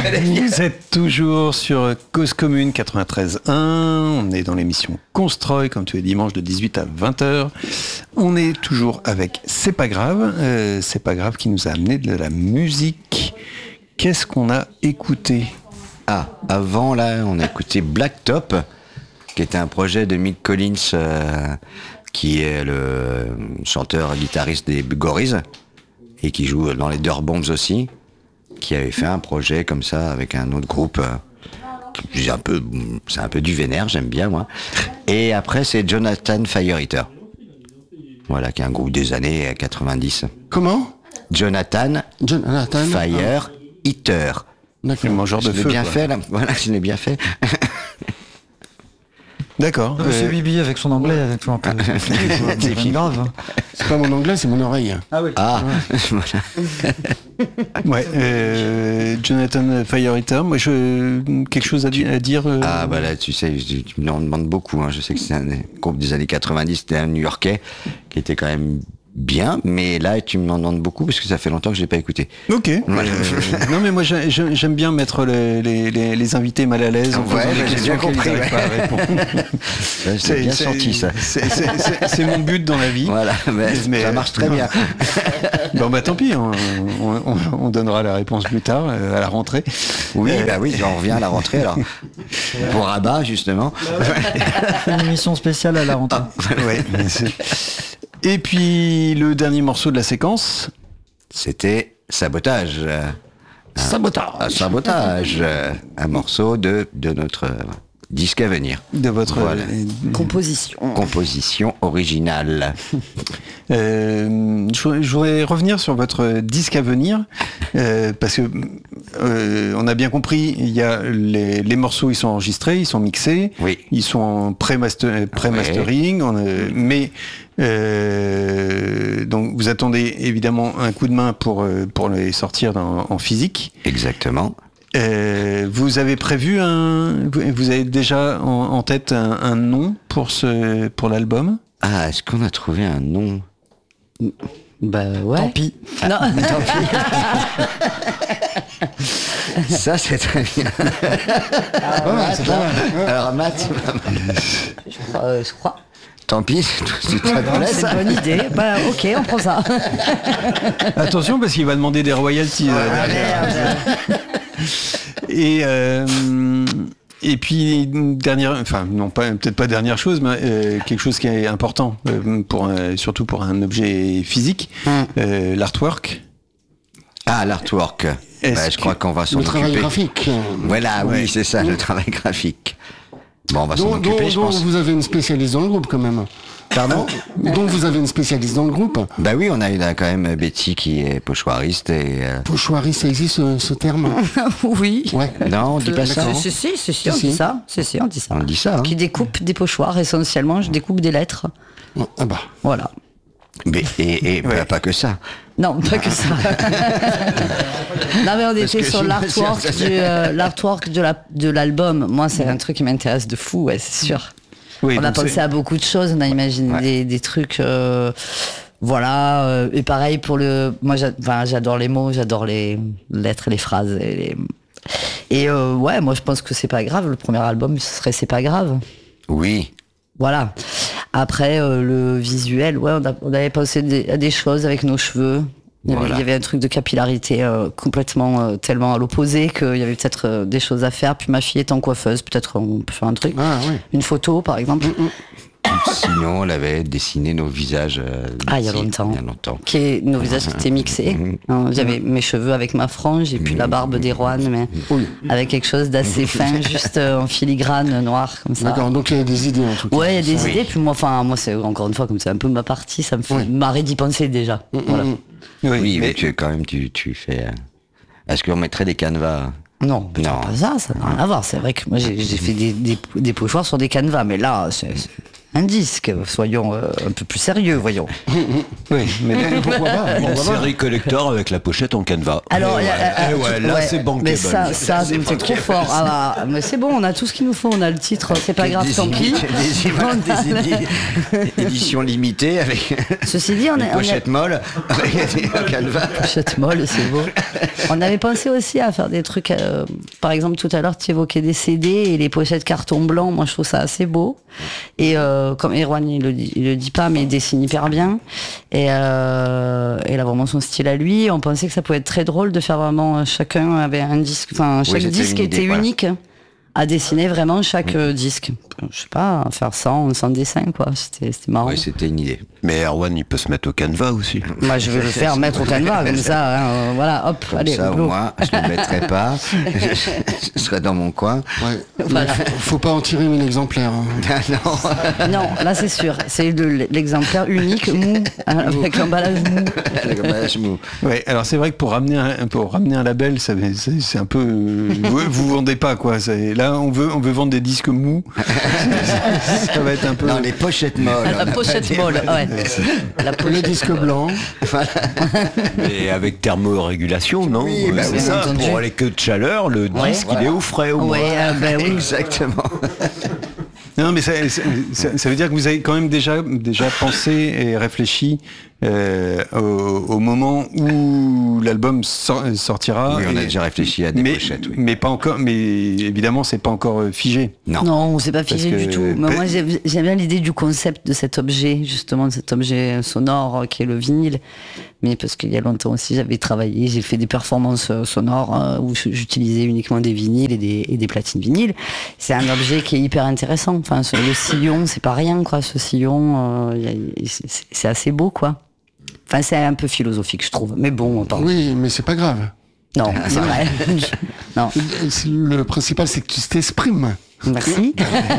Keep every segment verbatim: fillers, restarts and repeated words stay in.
Vous êtes toujours sur Cause Commune quatre-vingt-treize point un. On est dans l'émission Constroy, comme tous les dimanches de dix-huit à vingt heures. On est toujours avec C'est pas grave. Euh, C'est pas grave qui nous a amené de la musique. Qu'est-ce qu'on a écouté ? Ah, avant là, on a écouté Blacktop, qui était un projet de Mick Collins, euh, qui est le chanteur et guitariste des Gorilles, et qui joue dans les Dirt Bombs aussi, qui avait fait un projet comme ça avec un autre groupe. Euh, j'ai un peu, c'est un peu du vénère, j'aime bien moi. Et après, c'est Jonathan Fire Eater. Voilà, qui est un groupe des années quatre-vingt-dix. Comment ? Jonathan, Jonathan Fire ah. Eater. D'accord. Le mangeur de je l'ai feu. bien quoi. fait, là. Voilà, je l'ai bien fait. D'accord. Non, Monsieur euh... Bibi avec son anglais, avec toujours un peu. C'est pas grave. C'est pas mon anglais, c'est mon oreille. Ah oui. Ah, ouais. ouais. Euh, Jonathan Fire Eater. Moi, je quelque chose à, di- à dire. Euh... Ah bah là, tu sais, tu, tu me en demandes beaucoup. Hein. Je sais que c'est un groupe des années quatre-vingt-dix, c'était un New-Yorkais qui était quand même bien, mais là tu me demandes beaucoup parce que ça fait longtemps que je l'ai pas écouté. Ok. Euh, non mais moi j'ai, j'aime bien mettre les, les, les, les invités mal à l'aise. En ouais, bah, j'ai bien compris. Ouais. c'est, c'est bien c'est, senti ça. C'est, c'est, c'est, c'est mon but dans la vie. Voilà, mais, mais ça marche très bien. Bon bah tant pis, on, on, on donnera la réponse plus tard à la rentrée. Oui, euh... bah oui, j'en reviens à la rentrée alors. Pour Rabat justement. Une émission spéciale à la rentrée. Ah, ouais. Et puis le dernier morceau de la séquence, c'était Sabotage. Sabotage. Un, un sabotage. Un morceau de, de notre disque à venir. De votre voilà. composition. Composition originale. euh, je, je voudrais revenir sur votre disque à venir, euh, parce que euh, on a bien compris, il y a les, les morceaux, ils sont enregistrés, ils sont mixés, oui. ils sont en pré-master, pré-mastering, oui. on a, mais Euh, donc vous attendez évidemment un coup de main pour, pour les sortir dans, en physique. Exactement. Euh, vous avez prévu un, vous avez déjà en, en tête un, un nom pour ce, pour l'album ? Ah, est-ce qu'on a trouvé un nom ? Bah ouais. Tant pis. Ah, non. Tant pis. Ça c'est très bien. Alors, ouais, c'est pas mal. Alors Matt, je crois. Euh, je crois. Tant pis, c'est une bonne idée. Bah ok, on prend ça. Attention parce qu'il va demander des royalties. Ah, merde. Et euh, et puis dernière, enfin non pas peut-être pas dernière chose, mais euh, quelque chose qui est important euh, pour euh, surtout pour un objet physique, mm. euh, l'artwork. Ah l'artwork. Bah, je crois qu'on va s'en occuper. Le travail graphique. Voilà, ouais. oui c'est ça, le travail graphique. Bon, on va donc, s'en occuper, donc, je donc pense. vous avez une spécialiste dans le groupe, quand même. Pardon ? Donc vous avez une spécialiste dans le groupe ? Bah oui, on a, on a quand même Betty qui est pochoiriste et... Euh... Pochoiriste, ça existe ce, ce terme ? Oui. Ouais. Non, on dit pas euh, ça. Si, si, si, si, on dit ça. Si, si, on dit ça. On dit ça. Hein. Qui découpe des pochoirs, essentiellement, je découpe des lettres. Ah bah. Voilà. Mais, et et ouais. bah, pas que ça. Non, pas que ça. Non mais on était sur l'artwork, du, euh, l'artwork de, la, de l'album. Moi c'est un truc qui m'intéresse de fou, ouais, c'est sûr. Oui, on a pensé c'est... à beaucoup de choses, on a imaginé ouais. des, des trucs... Euh, voilà, euh, et pareil pour le... Moi j'a, enfin, j'adore les mots, j'adore les lettres et les phrases. Et, les... et euh, ouais, moi je pense que c'est pas grave, le premier album ce serait C'est pas grave. Oui. Voilà. Après, euh, le visuel, ouais, on, a, on avait pensé des, à des choses avec nos cheveux. Il y, avait, voilà. il y avait un truc de capillarité euh, complètement euh, tellement à l'opposé qu'il y avait peut-être euh, des choses à faire. Puis ma fille étant coiffeuse, peut-être on peut faire un truc. Ah, oui. Une photo, par exemple. Mm-mm. Sinon, on avait dessiné nos visages. Euh, ah, il y a longtemps. Il y a longtemps. Qui est, nos visages étaient mixés. Hein, j'avais mes cheveux avec ma frange et puis la barbe d'Erwan, mais oui. avec quelque chose d'assez fin, juste euh, en filigrane noir comme ça. D'accord, donc il y a des idées en tout cas. Ouais, il y a des oui. idées. Puis moi, enfin, moi, c'est encore une fois comme c'est un peu ma partie, ça me fait oui. marrer d'y penser déjà. Mmh, voilà. Mmh. Oui, oui, mais, mais tu quand même, tu, tu fais. Euh... Est-ce qu'on mettrait des canevas ? Non, non. Pas ça, ça n'a rien à voir. C'est vrai que moi j'ai, j'ai fait des, des, des pochoirs sur des canevas, mais là, c'est, un disque. Soyons euh, un peu plus sérieux, voyons. Oui, mais Pourquoi pas Une pourquoi pas série collector avec la pochette en canevas. Alors, Et il y a- ouais, euh, et ouais, là ouais, c'est bankable. Mais ça, ça C'est c'est trop fort. Ah, bah, mais c'est bon, on a tout ce qu'il nous faut. On a le titre, c'est pas grave, Des tant pis. édi- Des, On a des le- édi- éditions limitées avec Ceci dit, on une est. on est- pochette molle, avec un canevas. Pochette molle, c'est beau. On avait pensé aussi à faire des trucs. euh, par exemple, tout à l'heure, tu évoquais des C D et les pochettes carton blanc. Moi, je trouve ça assez beau. Et euh, comme Erwan, il le, dit- il le dit pas, mais il dessine hyper bien. Et, euh, et il a vraiment son style à lui. On pensait que ça pouvait être très drôle de faire vraiment euh, chacun avait un disque. Enfin, chaque c'était disque une était idée, voilà. unique. À dessiner vraiment chaque euh, disque. Je sais pas, faire cent, cent dessins, quoi. C'était c'était marrant. Oui, c'était une idée. Mais Erwan, il peut se mettre au canevas aussi. Moi, je vais le faire mettre au canevas, comme ça. Hein, euh, voilà, hop, Comme allez, ça, au go. moins, je ne le mettrai pas. Je serai dans mon coin. Ouais. Voilà. Mais faut, faut pas en tirer mille exemplaires. hein. non, Non, là c'est sûr, c'est de l'exemplaire unique mou hein, avec l'emballage mou. le emballage mou. ouais, alors c'est vrai que pour ramener un, pour ramener un label, ça, c'est, c'est un peu, euh, vous, vous vendez pas quoi. C'est, là, on veut, on veut vendre des disques mous. Ça va être un peu. Non, les pochettes molles. La pochette molle, ouais. La Le pochette. disque blanc. Et avec thermorégulation, non Oui, bah c'est oui, ça. entendu. Pour les queues de chaleur, le Ouais. disque il est au frais au moins. Ouais, ah, ben oui. Exactement. Non, mais ça, ça, ça- ça veut dire que vous avez quand même déjà, déjà pensé et réfléchi euh, au, au moment où l'album sor- sortira. Oui, on a Et- déjà réfléchi à des mais, pochettes, oui. mais pas encore. Mais évidemment, c'est pas encore euh, figé. Non. Non, c'est pas figé Parce du que- tout. Mais moi, j'ai- j'aime bien l'idée du concept de cet objet, justement, de cet objet sonore euh, qui est le vinyle. Mais parce qu'il y a longtemps aussi, j'avais travaillé, j'ai fait des performances euh, sonores euh, où j'utilisais uniquement des vinyles et des, et des platines vinyles. C'est un objet qui est hyper intéressant. Enfin, ce- le sillon, c'est pas rien, quoi. Ce sillon, euh, y a- c'est c'est assez beau, quoi. Enfin, c'est un peu philosophique, je trouve. Mais bon, pardon. Oui, mais c'est pas grave. Non, c'est vrai. non, Le principal, c'est que tu t'exprimes. merci.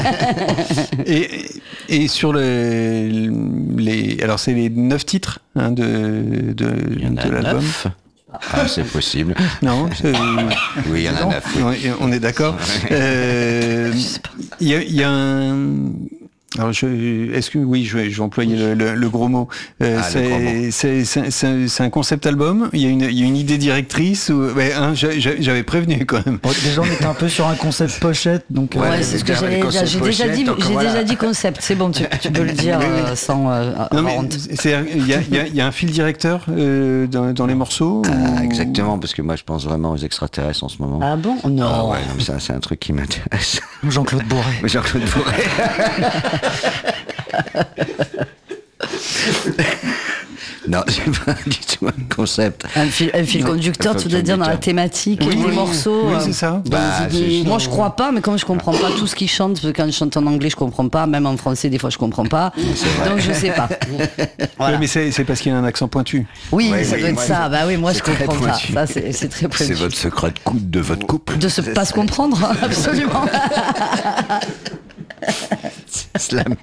Et, et sur le, les, alors c'est les neuf titres hein, de, de, Il y en a de l'album. neuf. Ah, c'est possible. Non, c'est- Oui, il y en a non, neuf. oui. on est- on est d'accord. Euh, Il y, a, il y a un. Alors je, est-ce que oui, je vais, je vais employer le, le, le gros mot. Euh, Ah, le gros mot. c'est, c'est, c'est, c'est, c'est un concept album. Il y a une, il y a une idée directrice. Ou, ouais, hein, j'a- j'a- j'avais prévenu quand même. Bon, déjà, on était un peu sur un concept pochette, donc. Ouais, euh, c'est ce que déjà, j'allais les dire. J'ai concepts déjà dit, pochettes, donc j'ai voilà. déjà dit concept. C'est bon, tu, tu peux le dire Oui, oui. euh, sans euh, Non mais honte. c'est, il y a, il y a, il y a un fil directeur euh, dans, dans les morceaux. Ah, ou- exactement, parce que moi, je pense vraiment aux extraterrestres en ce moment. Ah bon? Ah Non. ouais, non, mais ça, c'est un truc qui m'intéresse. Jean-Claude Bourret. Jean-Claude Bourret. Non, c'est pas du tout un concept. Un fil, un fil conducteur, un tu fil veux dire dans la conducteur. thématique Oui, des oui, morceaux. oui, euh, c'est ça. Dans Bah, les idées, c'est- Moi, dans- je crois pas, mais comme je comprends pas tout ce qu'ils chantent, parce que quand je chante en anglais, je comprends pas, même en français, des fois, je comprends pas. Donc, je sais pas. Voilà. Ouais, mais c'est, c'est parce qu'il y a un accent pointu. Oui, Ouais, ça oui, doit être moi, ça. Bah oui, moi, c'est je très comprends pas. pointu. Ça, c'est c'est très C'est pointu. votre secret de couple de votre couple. De se pas se comprendre, absolument. C'est la merde.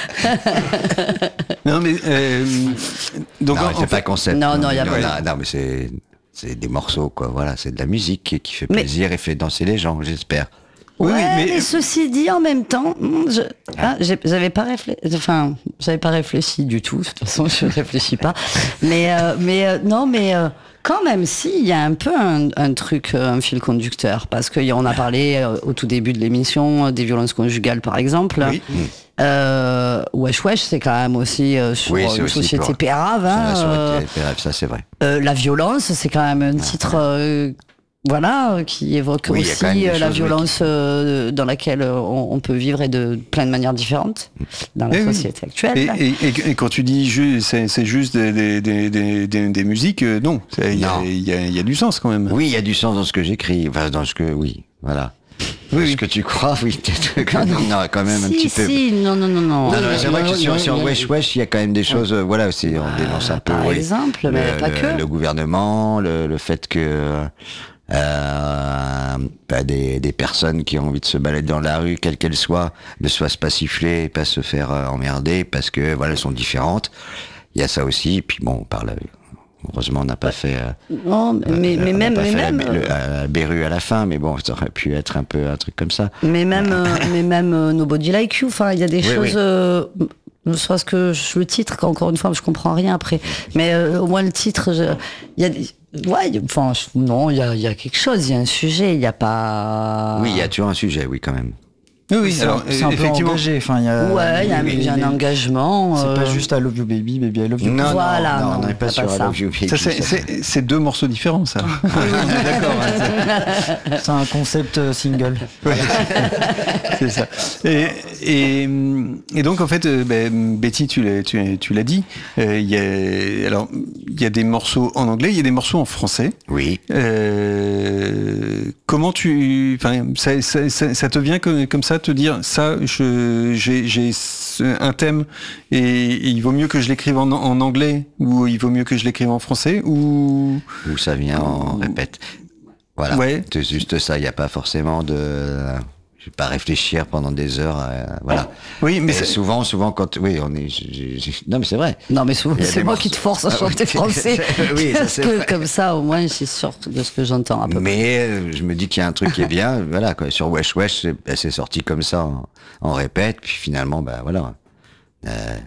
Non mais euh, donc Non, en- c'est en pas fait- concept. Non, non, y a mais pas- voilà, non, mais c'est, c'est des morceaux, quoi. Voilà, c'est de la musique qui, qui fait Mais- plaisir et fait danser les gens, j'espère. Oui, Ouais, oui, mais... mais- ceci dit, en même temps, hmm, je, ah, j'ai- j'avais pas réfléchi, enfin, j'avais pas réfléchi du tout. De toute façon, je réfléchis pas. Mais, euh, mais euh, non, mais euh, quand même, si, il y a un peu un, un truc, euh, un fil conducteur, parce qu'on a parlé euh, au tout début de l'émission euh, des violences conjugales, par exemple. Oui. Euh, Wesh Wesh, c'est quand même aussi euh, sur Oui, c'est une aussi société pour- pérave. Hein, Ça, euh, ça, ça, ça, c'est vrai. euh, la violence, c'est quand même un titre, euh, voilà, euh, qui évoque Oui, il y a aussi quand même des euh, la choses, oui, violence euh, dans laquelle euh, on, on peut vivre et de plein de manières différentes dans la Eh oui. société actuelle. Et, et, et- et quand tu dis ju- c'est, c'est juste des, des, des, des, des- des musiques, euh, non, c'est- il y a, Non. il y, a, il y a du sens quand même. Oui, il y a du sens dans ce que j'écris. Enfin, dans ce que, oui, voilà. Oui, Dans oui. ce que tu crois, oui, peut-être. non, quand même un si, petit peu. si, non, non, non, non. Non, non, Ouais, c'est vrai ouais, que sur, ouais, sur ouais, Wesh Wesh, il y a quand même des choses, euh, voilà, c'est, on dénonce un peu. par oui. exemple, le, mais pas le- que. le gouvernement, le, le fait que euh, bah, des, des personnes qui ont envie de se balader dans la rue, quelle qu'elle soit, ne se fassent pas siffler et pas se faire euh, emmerder parce que, voilà, elles sont différentes. Il y a ça aussi, et puis bon, on parle, Heureusement, on n'a pas fait. Euh, non, mais, euh, mais on même, n'a pas mais fait même. la, le, euh, la Beru à la fin, mais bon, ça aurait pu être un peu un truc comme ça. Mais même, euh, mais même euh, Nobody Like You. Enfin, il y a des Oui, choses. oui. Euh, ne serait-ce que je- le titre, encore une fois, je comprends rien après. Mais euh, au moins le titre, je- il y a des. Ouais, il y a- enfin, je- non, il y a, il y a quelque chose, il y a un sujet, il n'y a pas. Oui, il y a toujours un sujet, oui, quand même. Oui, oui, C'est alors un, c'est un peu effectivement. engagé. Enfin, il y a, Ouais, il y a, un- les- il y a un les- engagement. C'est euh, pas juste I love you baby, baby I love you. Non, Voilà, non, non, on n'est pas c'est sur pas I ça. Love You Baby. Ça, c'est, c'est, c'est deux morceaux différents, ça. On est d'accord. hein, C'est un concept euh, single. c'est, c'est ça. Et, et, et donc, en fait, euh, ben, Betty, tu l'as, tu, tu l'as dit. euh, Il y a, alors, il y a des morceaux en anglais, il y a des morceaux en français. Oui. Euh, comment tu, enfin, ça, ça, ça, ça te vient comme, comme ça, te dire ça, je, j'ai, j'ai un thème et, et il vaut mieux que je l'écrive en, en anglais ou il vaut mieux que je l'écrive en français ou Où ça vient, on répète. Voilà. Ouais. C'est juste ça. Il n'y a pas forcément de. Je vais pas réfléchir pendant des heures. euh, voilà. oui, mais Mais c'est, souvent, souvent, quand oui, on est. j'ai- j'ai- Non, mais c'est vrai. Non, mais souvent, Il y a c'est des moi morceaux- qui te force à Ah oui. chanter français. Oui, ça, Parce c'est que vrai. comme ça, au moins, je suis sûre de ce que j'entends à peu près. Mais euh, je me dis qu'il y a un truc qui est bien. Voilà, quoi. Sur Wesh Wesh, c'est, ben, c'est sorti comme ça, en, en répète, puis finalement, ben voilà, euh,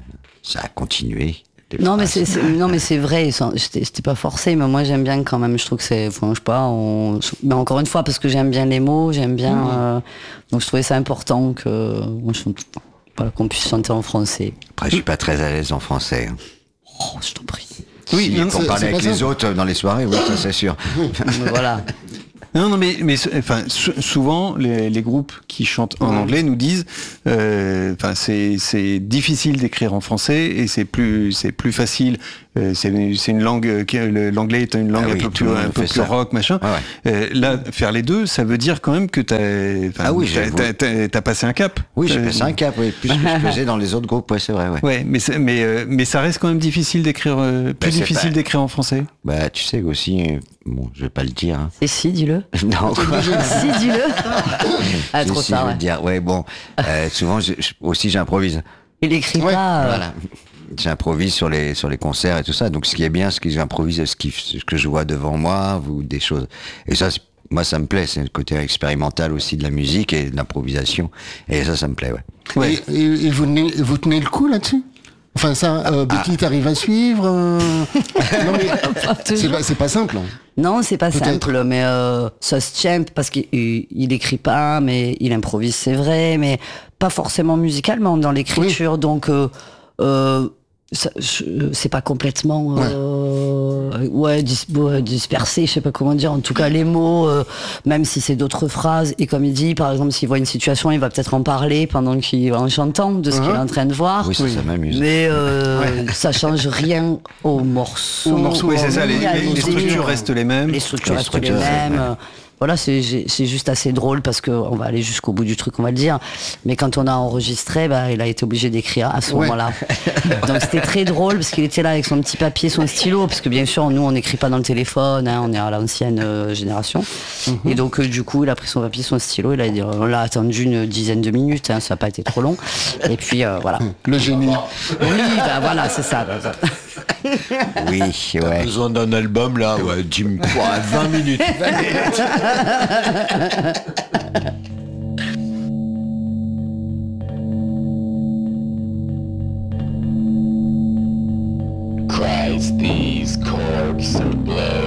ça a continué. Des Non mais phrases. c'est, c'est- non mais c'est vrai, ça- j'étais, j'étais pas forcée, mais moi j'aime bien quand même. Je trouve que c'est, enfin, je sais pas, on, mais encore une fois parce que j'aime bien les mots, j'aime bien, euh, donc je trouvais ça important que, moi, je- voilà, qu'on puisse chanter en français. Après, je suis pas très à l'aise en français. hein. Oh, je t'en prie. oui, Si, non, pour c'est- parler c'est avec pas les ça. autres dans les soirées, oui, ça c'est sûr. Mais voilà. Non, non, mais, mais enfin, sou- souvent, les, les groupes qui chantent en anglais nous disent, euh, enfin, c'est, c'est difficile d'écrire en français et c'est plus, c'est plus facile. euh, c'est, c'est une langue, qui- le- l'anglais est une langue Ah oui, un peu tout plus, le monde un peu fait plus ça. rock, machin. Ah ouais. Euh, là, faire les deux, ça veut dire quand même que t'as, enfin, Ah oui, t'as, j'avoue. t'as, t'as- t'as passé un cap. Oui, j'ai Euh, passé un cap, oui, plus que je faisais dans les autres groupes, ouais, c'est vrai, ouais. Ouais, mais, c'est- mais, euh, mais ça reste quand même difficile d'écrire, euh, plus c'est difficile pas- d'écrire en français. Bah, tu sais aussi, euh, bon, je vais pas le dire. Hein. Et si, dis-le. Non, quoi. Si, dis-le. Ah, Si, trop si, je tard. vais Ouais. le dire. Ouais, bon, euh, souvent, je- je- aussi, j'improvise. Il écrit Ouais, pas. euh, Voilà. J'improvise sur les sur les concerts et tout ça. Donc, ce qui est bien, c'est que j'improvise ce, qui, ce que je vois devant moi ou des choses. Et ça, c'est- moi, ça me plaît. C'est le côté expérimental aussi de la musique et de l'improvisation. Et ça, ça me plaît, ouais. Ouais. Et, et- et vous, tenez, vous tenez le coup là-dessus? Enfin, ça, euh, Betty, t'arrives à suivre euh Non, mais c'est pas, c'est pas simple. hein. Non, c'est pas Peut-être. simple, mais euh, ça se tient parce qu'il il, il écrit pas, mais il improvise, c'est vrai, mais pas forcément musicalement dans l'écriture. Donc, euh, euh, ça- je- c'est pas complètement euh, ouais, dis- ouais, dispersé, je sais pas comment dire. En tout cas, les mots, euh, même si c'est d'autres phrases, et comme il dit, par exemple, s'il voit une situation, il va peut-être en parler pendant qu'il en chantant de ce qu'il est en train de voir. Oui, ça, ça m'amuse. Mais euh, ça change rien au morceau. Au morceau, oui, c'est ça, les, ni à les- les l'idée. structures restent les mêmes. Les structures Les restent les structures, mêmes. ouais. euh, Voilà, c'est j'ai- c'est juste assez drôle parce que on va aller jusqu'au bout du truc, on va le dire. Mais quand on a enregistré, bah, il a été obligé d'écrire à ce Ouais. moment-là. Donc c'était très drôle parce qu'il était là avec son petit papier, son stylo, parce que bien sûr, nous, on n'écrit pas dans le téléphone, hein, on est à l'ancienne euh, génération. Et donc, euh, du coup, il a pris son papier, son stylo, il a dit, on l'a attendu une dizaine de minutes, hein, ça n'a pas été trop long. Et puis, euh, voilà. Le génie. Oui, bah, voilà, c'est ça. Oui, ouais. Besoin d'un album là, ouais, Jim, quoi, vingt minutes. Christ, these chords are blow.